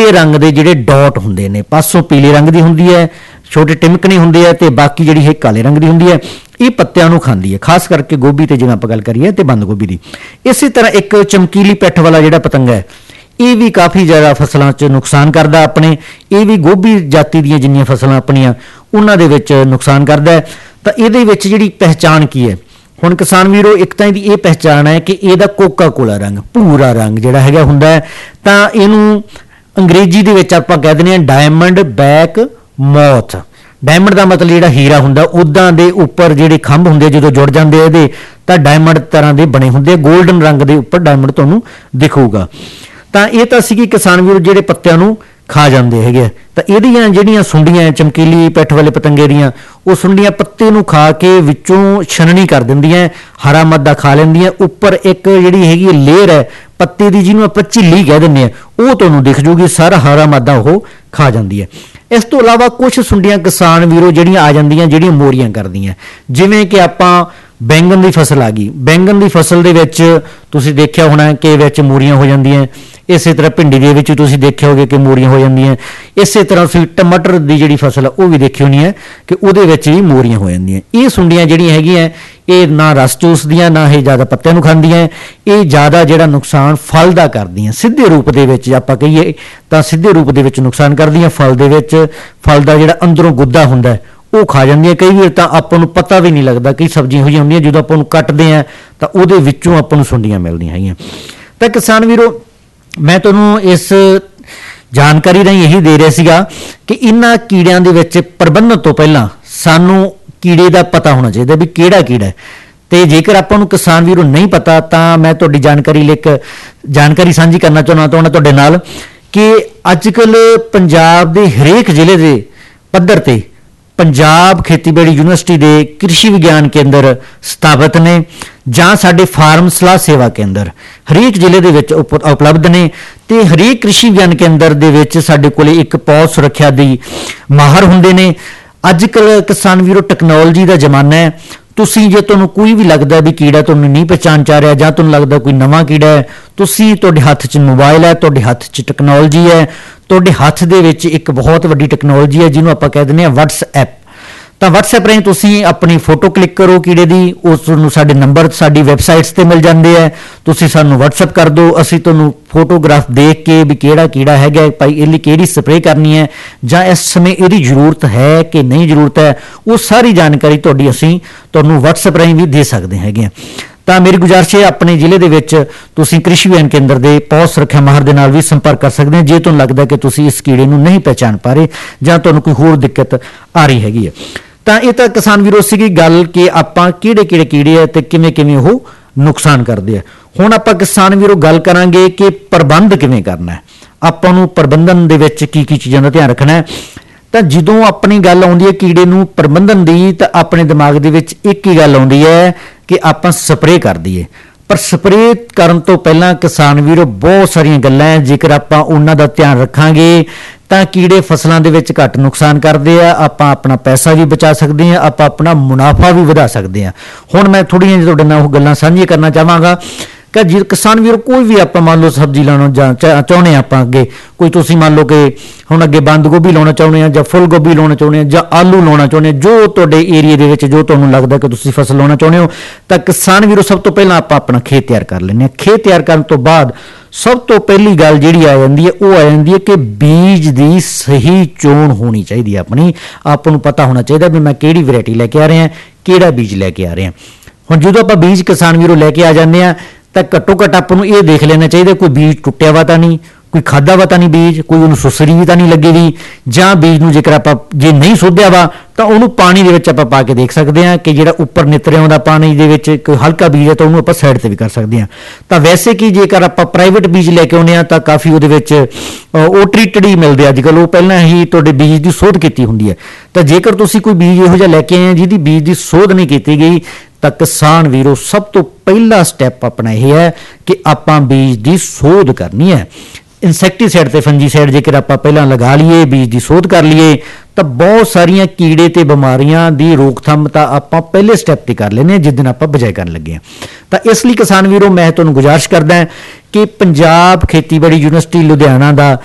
पीले रंग के जिहड़े डॉट हुंदे ने, पासों पीले रंग की हुंदी है, छोटे टिमकने हुंदे है, ते बाकी जिहड़ी है काले रंग की हुंदी है। ये पत्तियां नूं खांदी है, खास करके गोभी ते जिवें आपां गल करिए ते बंद गोभी की। इस तरह एक चमकीली पिठ वाला जिहड़ा पतंगा है, ये भी काफ़ी ज़्यादा फसलों च नुकसान करता अपने। ये भी गोभी जाति दी जिन्नियां फसलां अपनियां उन्हां दे विच नुकसान करता है। तो ये जिहड़ी पहचान की है हुण किसान वीरो, एक तो ये पहचान है कि ਇਹਦਾ कोका कोला रंग, भूरा रंग जिहड़ा हैगा हुंदा है, ਤਾਂ ਇਹਨੂੰ अंग्रेजी ਦੇ ਵਿੱਚ ਆਪਾਂ ਕਹਿ ਦਿੰਦੇ ਹਾਂ डायमंड बैक मौथ। डायमंड का मतलब ਜਿਹੜਾ हीरा ਹੁੰਦਾ, ਉੱਦਾਂ ਦੇ ਉੱਪਰ ਜਿਹੜੇ ਖੰਭ ਹੁੰਦੇ ਜਦੋਂ ਜੁੜ ਜਾਂਦੇ ਇਹਦੇ ਤਾਂ डायमंड ਤਰ੍ਹਾਂ ਦੇ ਬਣੇ ਹੁੰਦੇ, 골ਡਨ ਰੰਗ ਦੇ ਉੱਪਰ डायमंड ਤੁਹਾਨੂੰ ਦਿਖੂਗਾ। ਤਾਂ ਇਹ ਤਾਂ ਸੀਗੀ ਕਿਸਾਨ ਵੀਰੋ ਜਿਹੜੇ ਪੱਤਿਆਂ ਨੂੰ ਖਾ ਜਾਂਦੇ ਹੈਗੇ। ਤਾਂ ਇਹਦੀਆਂ ਜਿਹੜੀਆਂ ਸੁੰਡੀਆਂ ਚਮਕੀਲੀ ਪਿੱਠ ਵਾਲੇ ਪਤੰਗੇ ਦੀਆਂ, ਉਹ ਸੁੰਡੀਆਂ ਪੱਤੇ ਨੂੰ ਖਾ ਕੇ ਵਿੱਚੋਂ ਛਣਨੀ ਕਰ ਦਿੰਦੀਆਂ, ਹਰਾ ਮੱਦਾ ਖਾ ਲੈਂਦੀਆਂ। ਉੱਪਰ ਇੱਕ ਜਿਹੜੀ ਹੈਗੀ ਲੇਅਰ ਹੈ ਪੱਤੇ ਦੀ, ਜਿਹਨੂੰ ਆਪਾਂ ਝਿੱਲੀ ਕਹਿ ਦਿੰਦੇ ਹਾਂ, ਉਹ ਤੁਹਾਨੂੰ ਦਿਖ ਜੂਗੀ, ਸਾਰਾ ਹਰਾ ਮੱਦਾ ਉਹ ਖਾ ਜਾਂਦੀ ਹੈ। ਇਸ ਤੋਂ ਇਲਾਵਾ ਕੁਝ ਸੁੰਡੀਆਂ ਕਿਸਾਨ ਵੀਰੋ ਜਿਹੜੀਆਂ ਆ ਜਾਂਦੀਆਂ, ਜਿਹੜੀਆਂ ਮੋਰੀਆਂ ਕਰਦੀਆਂ, ਜਿਵੇਂ ਕਿ ਆਪਾਂ बैंगन की फसल आ गई। बैंगन की फसल ਦੇ ਵਿੱਚ ਤੁਸੀਂ ਦੇਖਿਆ ਹੋਣਾ ਕਿ ਵਿੱਚ ਮੋਰੀਆਂ ਹੋ ਜਾਂਦੀਆਂ। ਇਸੇ ਤਰ੍ਹਾਂ ਭਿੰਡੀ ਦੇ ਵਿੱਚ ਤੁਸੀਂ ਦੇਖਿਆ ਹੋਗੇ ਕਿ ਮੋਰੀਆਂ ਹੋ ਜਾਂਦੀਆਂ। ਇਸੇ ਤਰ੍ਹਾਂ ਤੁਸੀਂ ਟਮਾਟਰ ਦੀ ਜਿਹੜੀ ਫਸਲ ਉਹ ਵੀ ਦੇਖੀ ਹੋਣੀ ਹੈ ਕਿ ਉਹਦੇ ਵਿੱਚ ਵੀ ਮੋਰੀਆਂ ਹੋ ਜਾਂਦੀਆਂ। ਇਹ ਸੁੰਡੀਆਂ ਜਿਹੜੀਆਂ ਹੈਗੀਆਂ, ਇਹ ਨਾ ਰਸ ਚੂਸਦੀਆਂ, ਨਾ ਇਹ ਜ਼ਿਆਦਾ ਪੱਤਿਆਂ ਨੂੰ ਖਾਂਦੀਆਂ। ਇਹ ਜ਼ਿਆਦਾ ਜਿਹੜਾ ਨੁਕਸਾਨ ਫਲ ਦਾ ਕਰਦੀਆਂ, ਸਿੱਧੇ ਰੂਪ ਦੇ ਵਿੱਚ ਆਪਾਂ ਕਹੀਏ ਤਾਂ ਸਿੱਧੇ ਰੂਪ ਦੇ ਵਿੱਚ ਨੁਕਸਾਨ ਕਰਦੀਆਂ। ਫਲ ਦੇ ਵਿੱਚ ਫਲ ਦਾ ਜਿਹੜਾ ਅੰਦਰੋਂ ਗੁੱਦਾ ਹੁੰਦਾ ਉਹ ਖਾ ਜਾਂਦੀਆਂ। ਕਈ ਵਾਰ ਤਾਂ ਆਪਾਂ ਨੂੰ ਪਤਾ ਵੀ ਨਹੀਂ ਲੱਗਦਾ, ਕਈ ਸਬਜ਼ੀਆਂ ਇਹੋ ਜਿਹੀਆਂ ਹੁੰਦੀਆਂ ਜਦੋਂ ਆਪਾਂ ਨੂੰ ਕੱਟਦੇ ਹਾਂ ਤਾਂ ਉਹਦੇ ਵਿੱਚੋਂ ਆਪਾਂ ਨੂੰ ਸੁੰਡੀਆਂ ਮਿਲਦੀਆਂ ਹੈਗੀਆਂ। ਤਾਂ ਕਿਸਾਨ ਵੀਰੋ, ਮੈਂ ਤੁਹਾਨੂੰ ਇਸ ਜਾਣਕਾਰੀ ਰਾਹੀਂ ਇਹੀ ਦੇ ਰਿਹਾ ਸੀਗਾ ਕਿ ਇਹਨਾਂ ਕੀੜਿਆਂ ਦੇ ਵਿੱਚ ਪ੍ਰਬੰਧਨ ਤੋਂ ਪਹਿਲਾਂ ਸਾਨੂੰ ਕੀੜੇ ਦਾ ਪਤਾ ਹੋਣਾ ਚਾਹੀਦਾ ਵੀ ਕਿਹੜਾ ਕੀੜਾ ਹੈ। ਤੇ ਜੇਕਰ ਆਪਾਂ ਨੂੰ ਕਿਸਾਨ ਵੀਰੋ ਨਹੀਂ ਪਤਾ ਤਾਂ ਮੈਂ ਤੁਹਾਡੀ ਜਾਣਕਾਰੀ ਲਈ ਇੱਕ ਜਾਣਕਾਰੀ ਸਾਂਝੀ ਕਰਨਾ ਚਾਹੁੰਦਾ ਤੁਹਾਡੇ ਨਾਲ ਕਿ ਅੱਜ ਕੱਲ੍ਹ ਪੰਜਾਬ ਦੇ ਹਰੇਕ ਜ਼ਿਲ੍ਹੇ ਦੇ ਪੱਧਰ 'ਤੇ पंजाब खेतीबाड़ी यूनिवर्सिटी के कृषि विज्ञान केंद्र स्थापित ने, ਜਾਂ ਸਾਡੇ ਫਾਰਮ ਸਲਾਹ ਸੇਵਾ ਕੇਂਦਰ ਹਰੇਕ ਜ਼ਿਲ੍ਹੇ ਦੇ ਵਿੱਚ ਉਪਲਬਧ ਨੇ। ਤੇ ਹਰੇਕ ਕ੍ਰਿਸ਼ੀ ਵਿਗਿਆਨ ਕੇਂਦਰ ਦੇ ਵਿੱਚ ਸਾਡੇ ਕੋਲ ਇੱਕ ਪੌਦ ਸੁਰੱਖਿਆ ਦੀ ਮਾਹਰ ਹੁੰਦੇ ਨੇ। ਅੱਜ ਕੱਲ੍ਹ ਕਿਸਾਨ ਵੀਰੋ ਟੈਕਨੋਲੋਜੀ ਦਾ ਜ਼ਮਾਨਾ ਹੈ। ਤੁਸੀਂ ਜੇ ਤੁਹਾਨੂੰ ਕੋਈ ਵੀ ਲੱਗਦਾ ਵੀ ਕੀੜਾ ਤੁਹਾਨੂੰ ਨਹੀਂ ਪਹਿਚਾਣ ਚ ਆ ਰਿਹਾ ਜਾਂ ਤੁਹਾਨੂੰ ਲੱਗਦਾ ਕੋਈ ਨਵਾਂ ਕੀੜਾ ਹੈ, ਤੁਸੀਂ ਤੁਹਾਡੇ ਹੱਥ 'ਚ ਮੋਬਾਈਲ ਹੈ, ਤੁਹਾਡੇ ਹੱਥ 'ਚ ਟੈਕਨੋਲੋਜੀ ਹੈ, ਤੁਹਾਡੇ ਹੱਥ ਦੇ ਵਿੱਚ ਇੱਕ ਬਹੁਤ ਵੱਡੀ ਟੈਕਨੋਲੋਜੀ ਹੈ ਜਿਹਨੂੰ ਆਪਾਂ ਕਹਿ ਦਿੰਦੇ ਹਾਂ WhatsApp। ਤਾਂ WhatsApp ਰਾਹੀਂ ਤੁਸੀਂ ਆਪਣੀ ਫੋਟੋ ਕਲਿੱਕ ਕਰੋ ਕੀੜੇ ਦੀ, ਉਸ ਨੂੰ ਸਾਡੇ ਨੰਬਰ ਸਾਡੀ ਵੈਬਸਾਈਟਸ 'ਤੇ ਮਿਲ ਜਾਂਦੇ ਹੈ। ਤੁਸੀਂ ਸਾਨੂੰ WhatsApp ਕਰ ਦਿਓ, ਅਸੀਂ ਤੁਹਾਨੂੰ ਫੋਟੋਗ੍ਰਾਫ ਦੇਖ ਕੇ ਵੀ ਕਿਹੜਾ ਕੀੜਾ ਹੈਗਾ ਭਾਈ, ਇਹ ਲਈ ਕਿਹੜੀ ਸਪਰੇਅ ਕਰਨੀ ਹੈ ਜਾਂ ਇਸ ਸਮੇਂ ਇਹਦੀ ਜ਼ਰੂਰਤ ਹੈ ਕਿ ਨਹੀਂ ਜ਼ਰੂਰਤ ਹੈ, ਉਹ ਸਾਰੀ ਜਾਣਕਾਰੀ ਤੁਹਾਡੀ ਅਸੀਂ ਤੁਹਾਨੂੰ WhatsApp ਰਾਹੀਂ ਵੀ ਦੇ ਸਕਦੇ ਹੈਗੇ ਹਾਂ। ਤਾਂ ਮੇਰੀ ਗੁਜ਼ਾਰਿਸ਼ ਹੈ ਆਪਣੇ ਜ਼ਿਲ੍ਹੇ ਦੇ ਵਿੱਚ ਤੁਸੀਂ ਕ੍ਰਿਸ਼ੀ ਵਿਗਿਆਨ ਕੇਂਦਰ ਦੇ ਪੌਦ ਸੁਰੱਖਿਆ ਮਾਹਰ ਦੇ ਨਾਲ ਵੀ ਸੰਪਰਕ ਕਰ ਸਕਦੇ ਹੋ ਜੇ ਤੁਹਾਨੂੰ ਲੱਗਦਾ ਕਿ ਤੁਸੀਂ ਇਸ ਕੀੜੇ ਨੂੰ ਨਹੀਂ ਪਹਿਚਾਣ ਪਾ ਰਹੇ ਜਾਂ ਤੁਹਾਨੂੰ ਕੋਈ ਹੋਰ ਦਿੱਕਤ ਆ ਰਹੀ ਹੈਗੀ ਹੈ। ਤਾਂ ਇਹ ਤਾਂ ਕਿਸਾਨ ਵੀਰੋ ਸੀਗੀ ਗੱਲ ਕਿ ਆਪਾਂ ਕਿਹੜੇ ਕਿਹੜੇ ਕੀੜੇ ਆ ਤੇ ਕਿਵੇਂ ਕਿਵੇਂ ਉਹ ਨੁਕਸਾਨ ਕਰਦੇ ਆ। ਹੁਣ ਆਪਾਂ ਕਿਸਾਨ ਵੀਰੋ ਗੱਲ ਕਰਾਂਗੇ ਕਿ ਪ੍ਰਬੰਧ ਕਿਵੇਂ ਕਰਨਾ ਹੈ, ਆਪਾਂ ਨੂੰ ਪ੍ਰਬੰਧਨ ਦੇ ਵਿੱਚ ਕੀ ਕੀ ਚੀਜ਼ਾਂ ਦਾ ਧਿਆਨ ਰੱਖਣਾ ਹੈ। ਤਾਂ ਜਦੋਂ ਆਪਣੀ ਗੱਲ ਆਉਂਦੀ ਹੈ ਕੀੜੇ ਨੂੰ ਪ੍ਰਬੰਧਨ ਦੀ ਤਾਂ ਆਪਣੇ ਦਿਮਾਗ ਦੇ ਵਿੱਚ ਇੱਕ ਹੀ ਗੱਲ ਆਉਂਦੀ ਹੈ ਕਿ ਆਪਾਂ ਸਪਰੇਅ ਕਰ ਦਈਏ। ਪਰ ਸਪਰੇਅ ਕਰਨ ਤੋਂ ਪਹਿਲਾਂ ਕਿਸਾਨ ਵੀਰੋ ਬਹੁਤ ਸਾਰੀਆਂ ਗੱਲਾਂ ਹੈ, ਜੇਕਰ ਆਪਾਂ ਉਹਨਾਂ ਦਾ ਧਿਆਨ ਰੱਖਾਂਗੇ ਤਾਂ ਕੀੜੇ ਫਸਲਾਂ ਦੇ ਵਿੱਚ ਘੱਟ ਨੁਕਸਾਨ ਕਰਦੇ ਆ, ਆਪਾਂ ਆਪਣਾ ਪੈਸਾ ਵੀ ਬਚਾ ਸਕਦੇ ਹਾਂ, ਆਪਾਂ ਆਪਣਾ ਮੁਨਾਫਾ ਵੀ ਵਧਾ ਸਕਦੇ ਹਾਂ। ਹੁਣ ਮੈਂ ਥੋੜ੍ਹੀਆਂ ਜਿਹੀਆਂ ਤੁਹਾਡੇ ਨਾਲ ਉਹ ਗੱਲਾਂ ਸਾਂਝੀਆਂ ਕਰਨਾ ਚਾਹਾਂਗਾ ਕਿ ਜੇ ਕਿਸਾਨ ਵੀਰ ਕੋਈ ਵੀ ਆਪਾਂ ਮੰਨ ਲਓ ਸਬਜ਼ੀ ਲਾਉਣਾ ਜਾਂ ਚਾਹੁੰਦੇ ਹਾਂ ਆਪਾਂ ਅੱਗੇ ਕੋਈ ਤੁਸੀਂ ਮੰਨ ਲਓ ਕਿ ਹੁਣ ਅੱਗੇ ਬੰਦ ਗੋਭੀ ਲਾਉਣਾ ਚਾਹੁੰਦੇ ਆ ਜਾਂ ਫੁੱਲ ਗੋਭੀ ਲਾਉਣਾ ਚਾਹੁੰਦੇ ਆ ਜਾਂ ਆਲੂ ਲਾਉਣਾ ਚਾਹੁੰਦੇ ਆ, ਜੋ ਤੁਹਾਡੇ ਏਰੀਏ ਦੇ ਵਿੱਚ ਜੋ ਤੁਹਾਨੂੰ ਲੱਗਦਾ ਕਿ ਤੁਸੀਂ ਫਸਲ ਲਾਉਣਾ ਚਾਹੁੰਦੇ ਹੋ ਤਾਂ ਕਿਸਾਨ ਵੀਰੋ ਸਭ ਤੋਂ ਪਹਿਲਾਂ ਆਪਾਂ ਆਪਣਾ ਖੇਤ ਤਿਆਰ ਕਰ ਲੈਂਦੇ ਹਾਂ। ਖੇਤ ਤਿਆਰ ਕਰਨ ਤੋਂ ਬਾਅਦ ਸਭ ਤੋਂ ਪਹਿਲੀ ਗੱਲ ਜਿਹੜੀ ਆ ਜਾਂਦੀ ਹੈ ਉਹ ਆ ਜਾਂਦੀ ਹੈ ਕਿ ਬੀਜ ਦੀ ਸਹੀ ਚੋਣ ਹੋਣੀ ਚਾਹੀਦੀ ਹੈ ਆਪਣੀ। ਆਪਾਂ ਨੂੰ ਪਤਾ ਹੋਣਾ ਚਾਹੀਦਾ ਵੀ ਮੈਂ ਕਿਹੜੀ ਵੈਰਾਈਟੀ ਲੈ ਕੇ ਆ ਰਿਹਾ, ਕਿਹੜਾ ਬੀਜ ਲੈ ਕੇ ਆ ਰਿਹਾ। ਹੁਣ ਜਦੋਂ ਆਪਾਂ ਬੀਜ ਕਿਸਾਨ ਵੀਰੋ ਲੈ ਕੇ ਆ ਜਾਂਦੇ ਹਾਂ ਤਾਂ ਘੱਟੋ ਘੱਟ ਆਪਾਂ ਨੂੰ ਇਹ ਦੇਖ ਲੈਣਾ ਚਾਹੀਦਾ ਕੋਈ ਬੀਜ ਟੁੱਟਿਆ ਵਾ ਤਾਂ ਨਹੀਂ, ਕੋਈ ਖਾਧਾ ਵਾ ਤਾਂ ਨਹੀਂ ਬੀਜ, ਕੋਈ ਉਹਨੂੰ ਸੁਸਰੀ ਵੀ ਤਾਂ ਨਹੀਂ ਲੱਗੀ ਵੀ, ਜਾਂ ਬੀਜ ਨੂੰ ਜੇਕਰ ਆਪਾਂ ਜੇ ਨਹੀਂ ਸੋਧਿਆ ਵਾ ਤਾਂ ਉਹਨੂੰ ਪਾਣੀ ਦੇ ਵਿੱਚ ਆਪਾਂ ਪਾ ਕੇ ਦੇਖ ਸਕਦੇ ਹਾਂ ਕਿ ਜਿਹੜਾ ਉੱਪਰ ਨਿਤਰਿਆ ਆਉਂਦਾ ਪਾਣੀ ਦੇ ਵਿੱਚ ਕੋਈ ਹਲਕਾ ਬੀਜ ਹੈ ਤਾਂ ਉਹਨੂੰ ਆਪਾਂ ਸਾਈਡ 'ਤੇ ਵੀ ਕਰ ਸਕਦੇ ਹਾਂ। ਤਾਂ ਵੈਸੇ ਕਿ ਜੇਕਰ ਆਪਾਂ ਪ੍ਰਾਈਵੇਟ ਬੀਜ ਲੈ ਕੇ ਆਉਂਦੇ ਹਾਂ ਤਾਂ ਕਾਫੀ ਉਹਦੇ ਵਿੱਚ ਉਹ ਟ੍ਰੀਟਡ ਹੀ ਮਿਲਦੇ ਅੱਜ ਕੱਲ੍ਹ, ਉਹ ਪਹਿਲਾਂ ਹੀ ਤੁਹਾਡੇ ਬੀਜ ਦੀ ਸੋਧ ਕੀਤੀ ਹੁੰਦੀ ਹੈ। ਤਾਂ ਜੇਕਰ ਤੁਸੀਂ ਕੋਈ ਬੀਜ ਇਹੋ ਜਿਹਾ ਲੈ ਕੇ ਆਏ ਜਿਹਦੀ ਬੀਜ ਦੀ ਸੋਧ ਨਹੀਂ ਕੀਤੀ ਗਈ ਤਾਂ ਕਿਸਾਨ ਵੀਰੋ ਸਭ ਤੋਂ ਪਹਿਲਾ ਸਟੈਪ ਆਪਣਾ ਇਹ ਹੈ ਕਿ ਆਪਾਂ ਬੀਜ ਦੀ ਸੋਧ ਕਰਨੀ ਹੈ। ਇਨਸੈਕਟੀਸਾਈਡ ਤੇ ਫੰਜੀਸਾਈਡ ਜੇਕਰ ਆਪਾਂ ਪਹਿਲਾਂ ਲਗਾ ਲਈਏ, ਬੀਜ ਦੀ ਸੋਧ ਕਰ ਲਈਏ ਤਾਂ ਬਹੁਤ ਸਾਰੀਆਂ ਕੀੜੇ ਤੇ ਬਿਮਾਰੀਆਂ ਦੀ ਰੋਕਥਾਮ ਤਾਂ ਆਪਾਂ ਪਹਿਲੇ ਸਟੈਪ ਤੇ ਕਰ ਲੈਂਦੇ ਹਾਂ ਜਿਸ ਦਿਨ ਆਪਾਂ ਬਿਜਾਈ ਕਰਨ ਲੱਗੇ ਹਾਂ। ਤਾਂ ਇਸ ਲਈ ਕਿਸਾਨ ਵੀਰੋ ਮੈਂ ਤੁਹਾਨੂੰ ਗੁਜ਼ਾਰਿਸ਼ ਕਰਦਾ ਕਿ ਪੰਜਾਬ ਖੇਤੀਬਾੜੀ ਯੂਨੀਵਰਸਿਟੀ ਲੁਧਿਆਣਾ ਦਾ